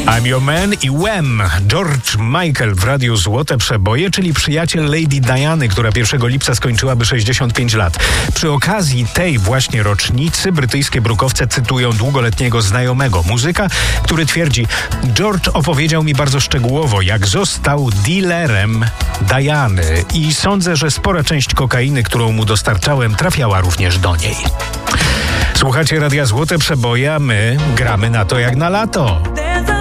I'm Your Man i Wham! George Michael w Radiu Złote Przeboje, czyli przyjaciel Lady Diany, która 1 lipca skończyłaby 65 lat. Przy okazji tej właśnie rocznicy brytyjskie brukowce cytują długoletniego znajomego muzyka, który twierdzi: George opowiedział mi bardzo szczegółowo, jak został dealerem Diany i sądzę, że spora część kokainy, którą mu dostarczałem, trafiała również do niej. Słuchacie Radia Złote Przeboje, a my gramy na to jak na lato.